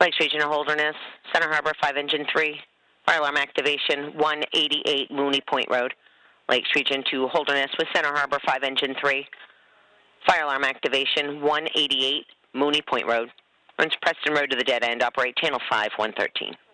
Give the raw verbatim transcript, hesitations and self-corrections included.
Lakes Regional Holderness, Center Harbor five Engine three, fire alarm activation one eighty-eight Mooney Point Road. Lakes Region two Holderness with Center Harbor five Engine three, fire alarm activation one eighty-eight Mooney Point Road. Runs Preston Road to the dead end, operate channel five one thirteen.